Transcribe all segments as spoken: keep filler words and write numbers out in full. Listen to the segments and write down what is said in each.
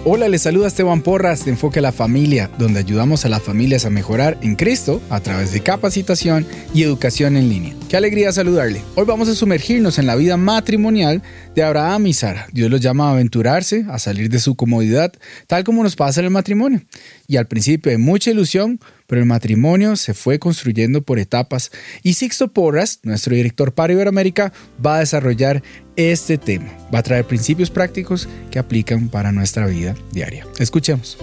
Hola, les saluda Esteban Porras de Enfoque a la Familia, donde ayudamos a las familias a mejorar en Cristo a través de capacitación y educación en línea. Qué alegría saludarle. Hoy vamos a sumergirnos en la vida matrimonial de Abraham y Sara. Dios los llama a aventurarse, a salir de su comodidad, tal como nos pasa en el matrimonio. Y al principio hay mucha ilusión, pero el matrimonio se fue construyendo por etapas. Y Sixto Porras, nuestro director para Iberoamérica, va a desarrollar este tema. Va a traer principios prácticos que aplican para nuestra vida diaria. Escuchemos.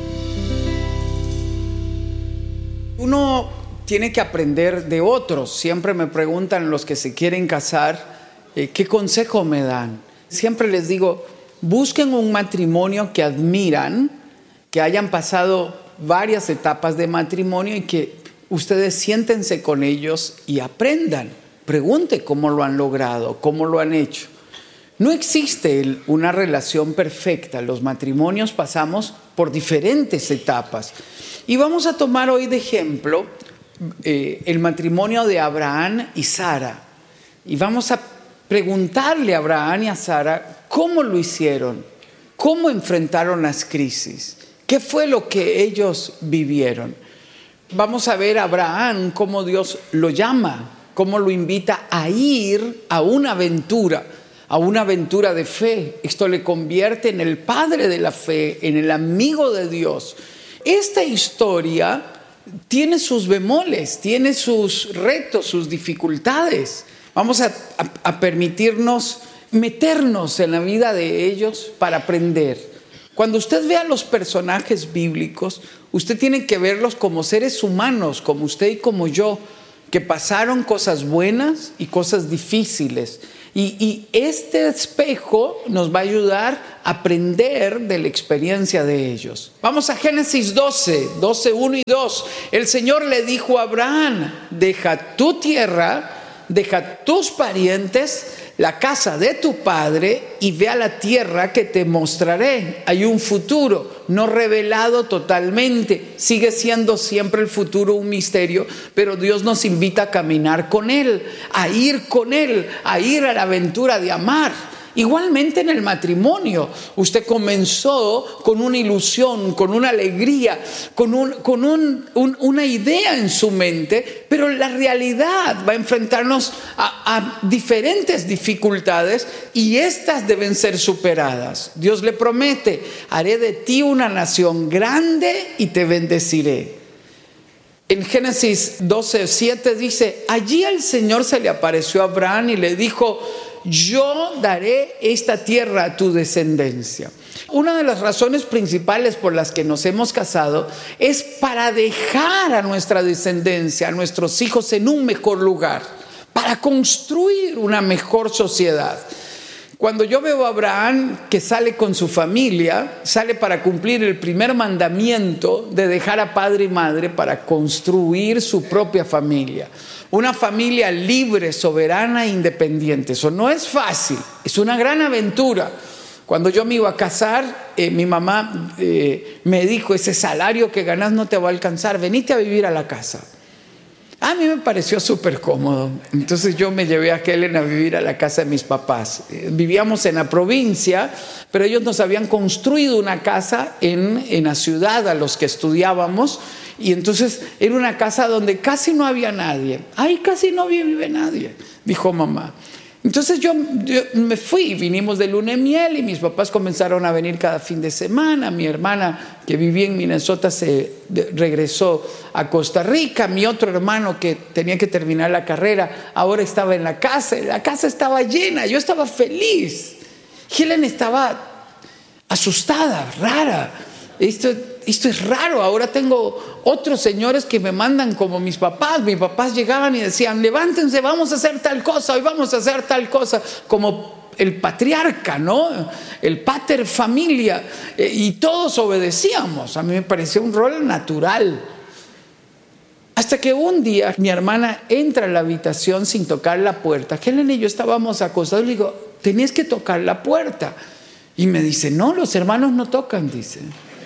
Uno tiene que aprender de otros. Siempre me preguntan los que se quieren casar, eh, ¿qué consejo me dan? Siempre les digo, busquen un matrimonio que admiran, que hayan pasado varias etapas de matrimonio y que ustedes siéntense con ellos y aprendan. Pregunte cómo lo han logrado, cómo lo han hecho. No existe una relación perfecta. Los matrimonios pasamos por diferentes etapas. Y vamos a tomar hoy de ejemplo eh, el matrimonio de Abraham y Sara. Y vamos a preguntarle a Abraham y a Sara cómo lo hicieron, cómo enfrentaron las crisis, qué fue lo que ellos vivieron. Vamos a ver a Abraham cómo Dios lo llama, cómo lo invita a ir a una aventura, a una aventura de fe. Esto le convierte en el padre de la fe, en el amigo de Dios. Esta historia tiene sus bemoles, tiene sus retos, sus dificultades. Vamos a, a, a permitirnos meternos en la vida de ellos para aprender. Cuando usted vea los personajes bíblicos, usted tiene que verlos como seres humanos, como usted y como yo, que pasaron cosas buenas y cosas difíciles. Y, y este espejo nos va a ayudar a aprender de la experiencia de ellos. Vamos a Génesis doce, doce, uno y dos. El Señor le dijo a Abraham, deja tu tierra, deja tus parientes, la casa de tu padre y ve a la tierra que te mostraré. Hay un futuro no revelado totalmente. Sigue siendo siempre el futuro un misterio, pero Dios nos invita a caminar con Él, a ir con Él, a ir a la aventura de amar. Igualmente en el matrimonio, usted comenzó con una ilusión, con una alegría, con, un, con un, un, una idea en su mente, pero la realidad va a enfrentarnos a, a diferentes dificultades y estas deben ser superadas. Dios le promete, haré de ti una nación grande y te bendeciré. En Génesis doce, siete dice, allí el Señor se le apareció a Abraham y le dijo, yo daré esta tierra a tu descendencia. Una de las razones principales por las que nos hemos casado es para dejar a nuestra descendencia, a nuestros hijos en un mejor lugar, para construir una mejor sociedad. Cuando yo veo a Abraham que sale con su familia, sale para cumplir el primer mandamiento de dejar a padre y madre para construir su propia familia. Una familia libre, soberana e independiente. Eso no es fácil, es una gran aventura. Cuando yo me iba a casar, eh, mi mamá eh, me dijo, ese salario que ganas no te va a alcanzar, venite a vivir a la casa. A mí me pareció súper cómodo. Entonces yo me llevé a Kellen a vivir a la casa de mis papás. Vivíamos en la provincia, pero ellos nos habían construido una casa en, en la ciudad a los que estudiábamos. Y entonces era una casa donde casi no había nadie. Ahí casi no vive nadie, dijo mamá. Entonces yo, yo me fui, vinimos de luna de miel y mis papás comenzaron a venir cada fin de semana. Mi hermana que vivía en Minnesota se regresó a Costa Rica. Mi otro hermano que tenía que terminar la carrera ahora estaba en la casa. La casa estaba llena, yo estaba feliz. Helen estaba asustada, rara. Esto, esto es raro, ahora tengo otros señores que me mandan como mis papás. Mis papás llegaban y decían, levántense, vamos a hacer tal cosa, hoy vamos a hacer tal cosa, como el patriarca, ¿no? El pater familia, eh, y todos obedecíamos. A mí me parecía un rol natural. Hasta que un día mi hermana entra a la habitación sin tocar la puerta. Helen y yo estábamos acostados y le digo, tenías que tocar la puerta. Y me dice, no, los hermanos no tocan, dice.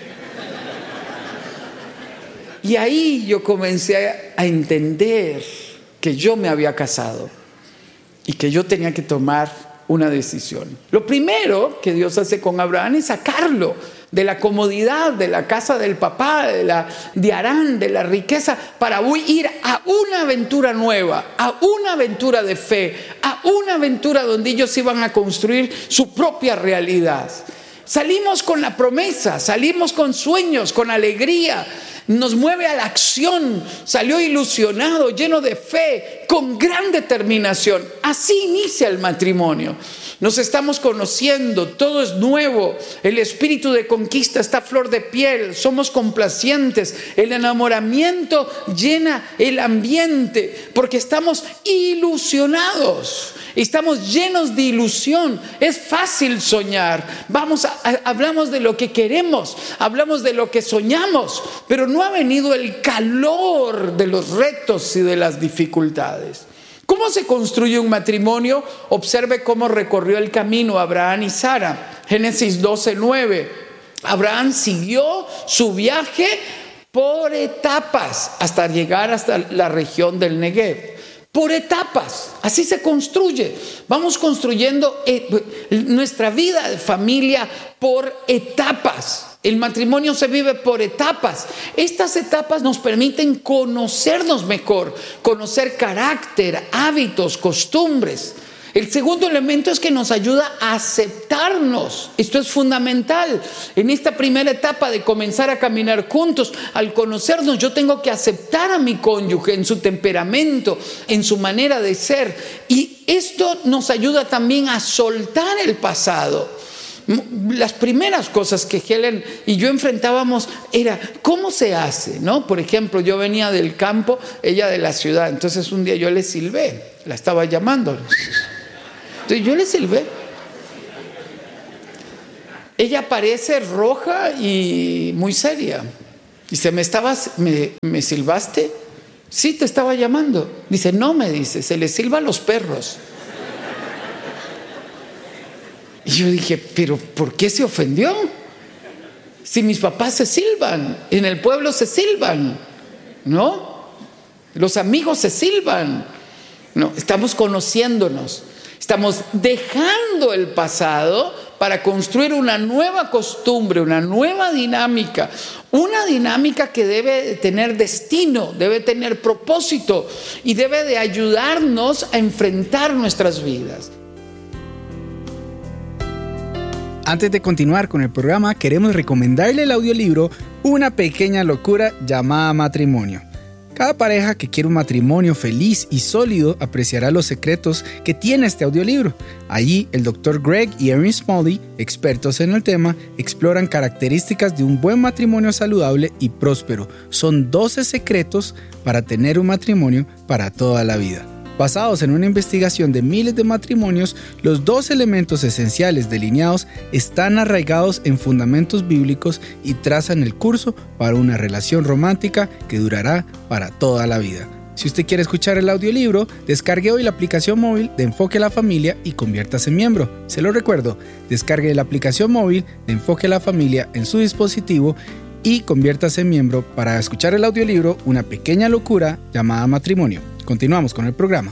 Y ahí yo comencé a entender que yo me había casado y que yo tenía que tomar una decisión. Lo primero que Dios hace con Abraham es sacarlo de la comodidad, de la casa del papá, de, la, de Harán, de la riqueza, para ir a una aventura nueva, a una aventura de fe, a una aventura donde ellos iban a construir su propia realidad. Salimos con la promesa, salimos con sueños, con alegría, nos mueve a la acción, salió ilusionado, lleno de fe, con gran determinación. Así inicia el matrimonio. Nos estamos conociendo, todo es nuevo, el espíritu de conquista está a flor de piel, somos complacientes, el enamoramiento llena el ambiente porque estamos ilusionados, estamos llenos de ilusión. Es fácil soñar, vamos a, a, hablamos de lo que queremos, hablamos de lo que soñamos, pero no ha venido el calor de los retos y de las dificultades. ¿Cómo se construye un matrimonio? Observe cómo recorrió el camino Abraham y Sara. Génesis doce nueve. Abraham siguió su viaje por etapas hasta llegar hasta la región del Negev. Por etapas, así se construye. Vamos construyendo nuestra vida de familia por etapas. El matrimonio se vive por etapas. Estas etapas nos permiten conocernos mejor, conocer carácter, hábitos, costumbres. El segundo elemento es que nos ayuda a aceptarnos. Esto es fundamental. En esta primera etapa de comenzar a caminar juntos, al conocernos, yo tengo que aceptar a mi cónyuge en su temperamento, en su manera de ser. Y esto nos ayuda también a soltar el pasado. Las primeras cosas que Helen y yo enfrentábamos era ¿cómo se hace? ¿No? Por ejemplo, yo venía del campo, ella de la ciudad. Entonces un día yo le silbé, la estaba llamando. Entonces yo le silbé. Ella parece roja y muy seria. Dice, ¿me estabas, me, me silbaste? Sí, te estaba llamando. Dice, no, me dice, se le silba a los perros. Y yo dije, ¿pero por qué se ofendió? Si mis papás se silban, en el pueblo se silban, ¿no? Los amigos se silban. No, estamos conociéndonos, estamos dejando el pasado para construir una nueva costumbre, una nueva dinámica, una dinámica que debe tener destino, debe tener propósito y debe de ayudarnos a enfrentar nuestras vidas. Antes de continuar con el programa, queremos recomendarle el audiolibro Una pequeña locura llamada matrimonio. Cada pareja que quiere un matrimonio feliz y sólido apreciará los secretos que tiene este audiolibro. Allí, el doctor Greg y Erin Smalley, expertos en el tema, exploran características de un buen matrimonio saludable y próspero. Son doce secretos para tener un matrimonio para toda la vida. Basados en una investigación de miles de matrimonios, los dos elementos esenciales delineados están arraigados en fundamentos bíblicos y trazan el curso para una relación romántica que durará para toda la vida. Si usted quiere escuchar el audiolibro, descargue hoy la aplicación móvil de Enfoque a la Familia y conviértase en miembro. Se lo recuerdo, descargue la aplicación móvil de Enfoque a la Familia en su dispositivo y conviértase en miembro para escuchar el audiolibro Una pequeña locura llamada matrimonio. Continuamos con el programa.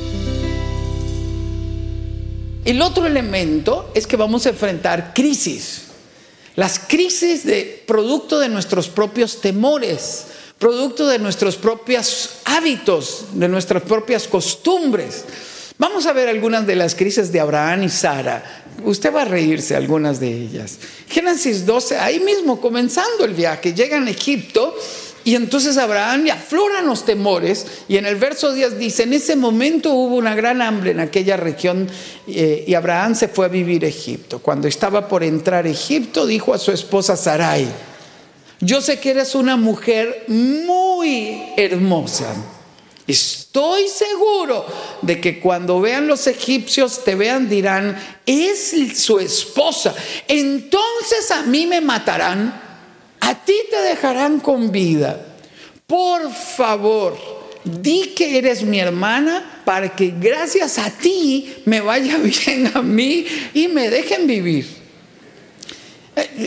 El otro elemento es que vamos a enfrentar crisis. Las crisis de producto de nuestros propios temores, producto de nuestros propios hábitos, de nuestras propias costumbres. Vamos a ver algunas de las crisis de Abraham y Sara. Usted va a reírse algunas de ellas. Génesis doce, ahí mismo comenzando el viaje, llegan a Egipto. Y entonces Abraham le afloran los temores y en el verso diez dice, en ese momento hubo una gran hambre en aquella región eh, y Abraham se fue a vivir a Egipto. Cuando estaba por entrar a Egipto, dijo a su esposa Sarai, yo sé que eres una mujer muy hermosa. Estoy seguro de que cuando vean los egipcios te vean, dirán, es su esposa. Entonces a mí me matarán. A ti te dejarán con vida. Por favor, di que eres mi hermana para que gracias a ti me vaya bien a mí y me dejen vivir. Eh,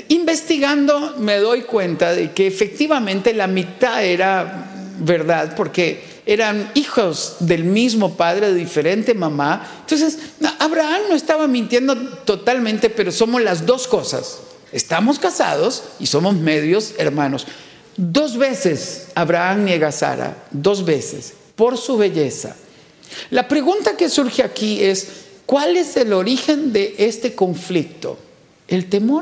investigando me doy cuenta de que efectivamente la mitad era verdad, porque eran hijos del mismo padre, de diferente mamá. Entonces, Abraham no estaba mintiendo totalmente, pero somos las dos cosas. Estamos casados y somos medios hermanos. Dos veces Abraham niega a Sara, dos veces, por su belleza. La pregunta que surge aquí es, ¿cuál es el origen de este conflicto? ¿El temor?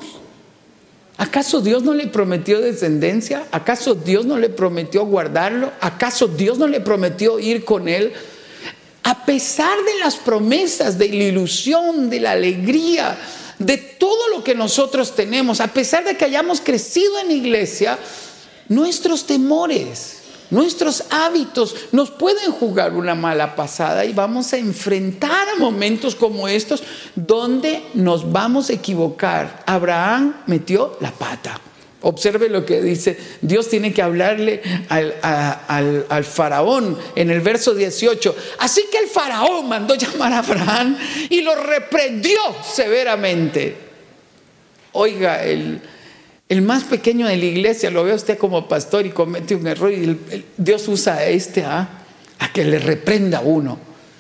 ¿Acaso Dios no le prometió descendencia? ¿Acaso Dios no le prometió guardarlo? ¿Acaso Dios no le prometió ir con él? A pesar de las promesas, de la ilusión, de la alegría, de todo lo que nosotros tenemos, a pesar de que hayamos crecido en iglesia, nuestros temores, nuestros hábitos nos pueden jugar una mala pasada y vamos a enfrentar a momentos como estos donde nos vamos a equivocar. Abraham metió la pata. Observe lo que dice. Dios tiene que hablarle al, a, al, al faraón en el verso dieciocho. Así que el faraón mandó llamar a Abraham y lo reprendió severamente. Oiga, el... El más pequeño de la iglesia, lo ve usted como pastor y comete un error y el, el, Dios usa a este ¿ah? a que le reprenda a uno.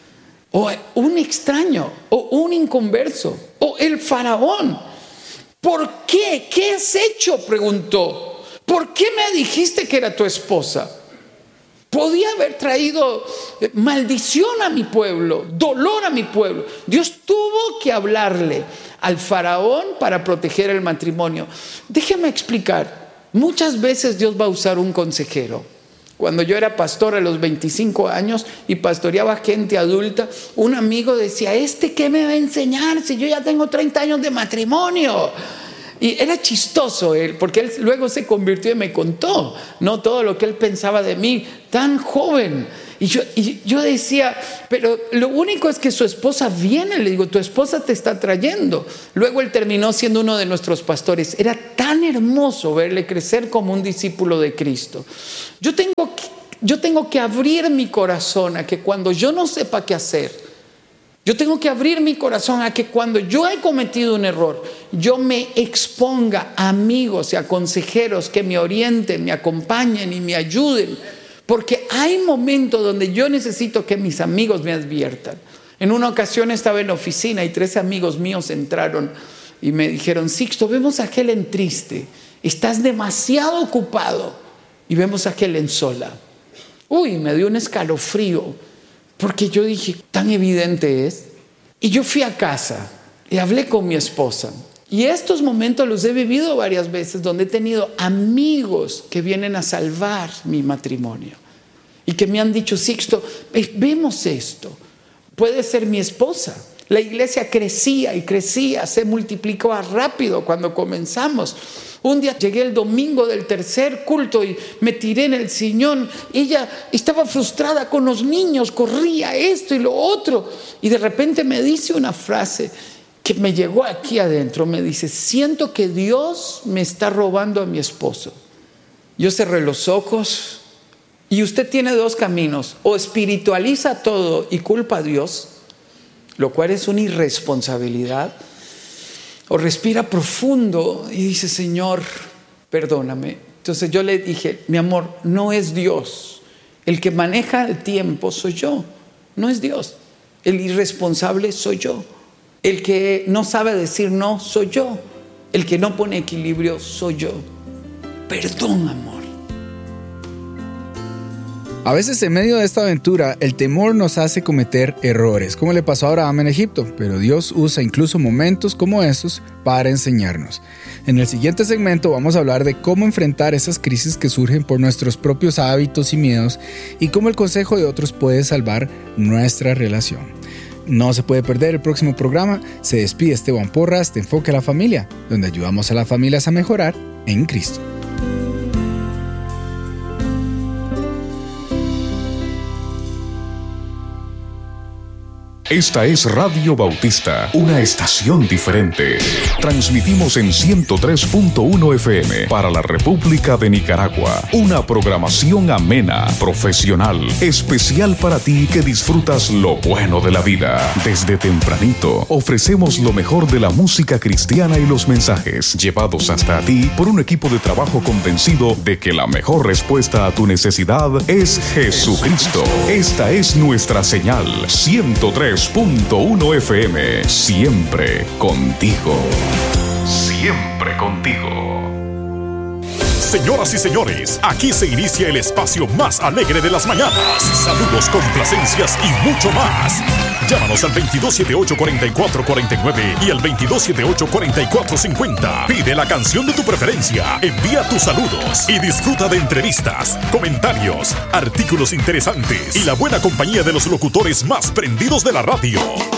O un extraño, o un inconverso, o el faraón. ¿Por qué? ¿Qué has hecho? Preguntó. ¿Por qué me dijiste que era tu esposa? Podía haber traído maldición a mi pueblo, dolor a mi pueblo. Dios tuvo que hablarle al faraón para proteger el matrimonio. Déjeme explicar. Muchas veces Dios va a usar un consejero. Cuando yo era pastor a los veinticinco años y pastoreaba gente adulta, un amigo decía, ¿este qué me va a enseñar si yo ya tengo treinta años de matrimonio? Y era chistoso él, porque él luego se convirtió y me contó, ¿no? Todo lo que él pensaba de mí, tan joven. Y yo, y yo decía, pero lo único es que su esposa viene. Le digo, tu esposa te está trayendo. Luego él terminó siendo uno de nuestros pastores. Era tan hermoso verle crecer como un discípulo de Cristo. Yo tengo que, yo tengo que abrir mi corazón a que cuando yo no sepa qué hacer, yo tengo que abrir mi corazón a que cuando yo he cometido un error, yo me exponga a amigos y a consejeros que me orienten, me acompañen y me ayuden. Porque hay momentos donde yo necesito que mis amigos me adviertan. En una ocasión estaba en la oficina y tres amigos míos entraron y me dijeron, Sixto, vemos a Helen triste, estás demasiado ocupado. Y vemos a Helen sola. Uy, me dio un escalofrío. Porque yo dije, tan evidente es. Y yo fui a casa y hablé con mi esposa. Y estos momentos los he vivido varias veces, donde he tenido amigos que vienen a salvar mi matrimonio. Y que me han dicho, Sixto, vemos esto. Puede ser mi esposa. La iglesia crecía y crecía, se multiplicó rápido cuando comenzamos. Un día llegué el domingo del tercer culto y me tiré en el sillón. Ella estaba frustrada con los niños, corría esto y lo otro. Y de repente me dice una frase que me llegó aquí adentro. Me dice, siento que Dios me está robando a mi esposo. Yo cerré los ojos y usted tiene dos caminos. O espiritualiza todo y culpa a Dios, lo cual es una irresponsabilidad. O respira profundo y dice, Señor, perdóname. Entonces yo le dije, mi amor, no es Dios. El que maneja el tiempo soy yo, no es Dios. El irresponsable soy yo. El que no sabe decir no soy yo. El que no pone equilibrio soy yo. Perdón, amor. A veces en medio de esta aventura, el temor nos hace cometer errores, como le pasó a Abraham en Egipto, pero Dios usa incluso momentos como estos para enseñarnos. En el siguiente segmento vamos a hablar de cómo enfrentar esas crisis que surgen por nuestros propios hábitos y miedos y cómo el consejo de otros puede salvar nuestra relación. No se puede perder el próximo programa. Se despide Esteban Porras de Enfoque a la Familia, donde ayudamos a las familias a mejorar en Cristo. Esta es Radio Bautista, una estación diferente. Transmitimos en ciento tres punto uno F M para la República de Nicaragua. Una programación amena, profesional, especial para ti que disfrutas lo bueno de la vida. Desde tempranito ofrecemos lo mejor de la música cristiana y los mensajes llevados hasta ti por un equipo de trabajo convencido de que la mejor respuesta a tu necesidad es Jesucristo. Esta es nuestra señal, ciento tres punto uno F M, siempre contigo. Siempre contigo. Señoras y señores, aquí se inicia el espacio más alegre de las mañanas. Saludos, complacencias y mucho más. Llámanos al veintidós setenta y ocho, cuarenta y cuatro cuarenta y nueve y al veintidós setenta y ocho, cuarenta y cuatro cincuenta. Pide la canción de tu preferencia, envía tus saludos y disfruta de entrevistas, comentarios, artículos interesantes y la buena compañía de los locutores más prendidos de la radio.